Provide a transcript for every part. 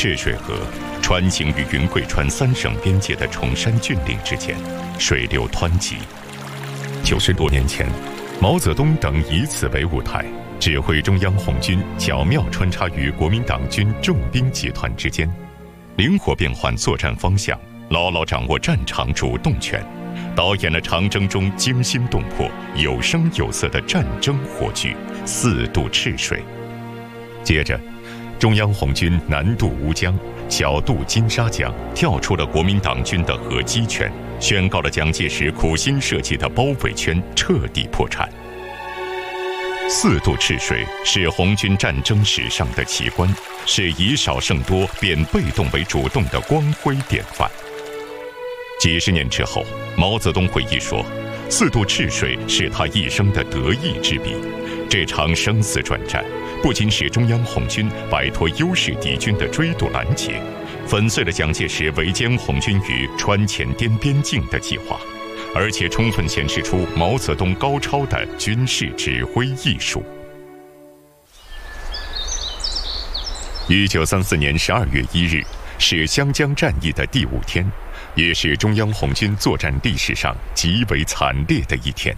赤水河穿行于云贵川3省边界的崇山峻岭之间，水流湍急。90多年前，毛泽东等以此为舞台，指挥中央红军巧妙穿插于国民党军重兵集团之间，灵活变换作战方向，牢牢掌握战场主动权，导演了长征中惊心动魄、有声有色的战争火炬4渡赤水。接着，中央红军南渡乌江，小渡金沙江，跳出了国民党军的合击圈，宣告了蒋介石苦心设计的包围圈彻底破产。4渡赤水是红军战争史上的奇观，是以少胜多变被动为主动的光辉典范。几十年之后，毛泽东回忆说，4渡赤水是他一生的得意之笔。这场生死转战，不仅使中央红军摆脱优势敌军的追堵拦截，粉碎了蒋介石围歼红军于川黔滇边境的计划，而且充分显示出毛泽东高超的军事指挥艺术。1934年12月1日是湘江战役的第5天，也是中央红军作战历史上极为惨烈的一天。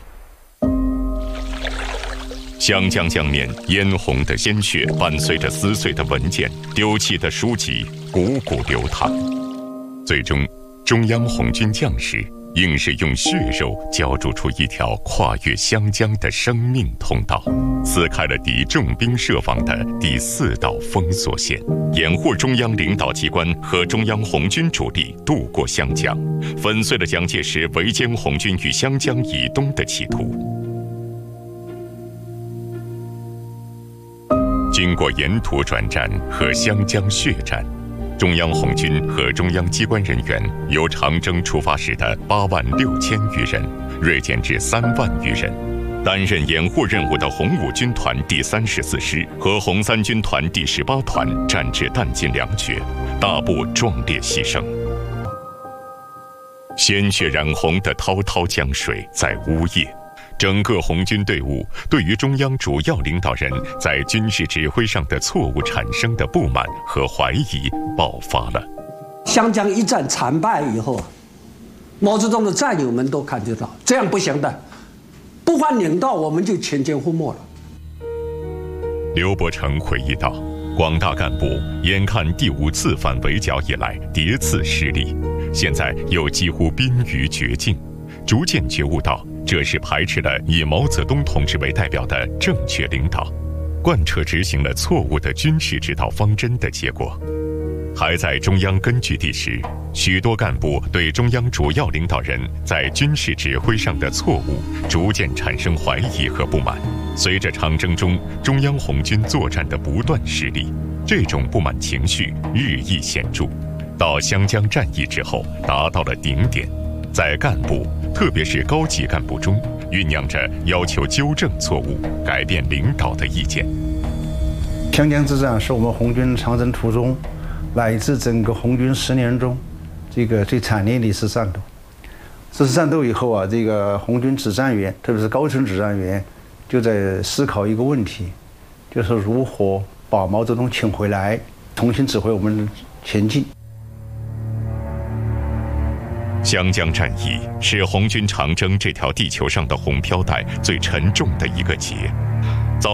湘江江面嫣红的鲜血伴随着撕碎的文件、丢弃的书籍汩汩流淌，最终中央红军将士硬是用血肉浇筑出一条跨越湘江的生命通道，撕开了敌重兵设防的第4道封锁线，掩护中央领导机关和中央红军主力渡过湘江，粉碎了蒋介石围歼红军于湘江以东的企图。经过沿途转战和湘江血战，中央红军和中央机关人员由长征出发时的86000余人锐减至3万余人。担任掩护任务的红五军团第34师和红三军团第18团战至弹尽粮绝，大部壮烈牺牲。鲜血染红的滔滔江水在呜咽，整个红军队伍对于中央主要领导人在军事指挥上的错误产生的不满和怀疑爆发了。 湘江一战惨败以后，毛泽东的战友们都感觉到这样不行的，不换领导我们就全军覆没了。 刘伯承回忆道，广大干部眼看第5次反围剿以来迭次失利，现在又几乎濒于绝境，逐渐觉悟到这是排斥了以毛泽东同志为代表的正确领导，贯彻执行了错误的军事指导方针的结果。还在中央根据地时，许多干部对中央主要领导人在军事指挥上的错误逐渐产生怀疑和不满。随着长征中中央红军作战的不断失利，这种不满情绪日益显著，到湘江战役之后达到了顶点，在干部特别是高级干部中酝酿着要求纠正错误、改变领导的意见。 湘江之战是我们红军长征途中乃至整个红军10年中这个最惨烈的一次战斗。这次战斗以后啊，这个红军指战员，特别是高层指战员，就在思考一个问题，就是如何把毛泽东请回来，重新指挥我们前进。 湘江战役是红军长征这条地球上的红飘带最沉重的一个劫。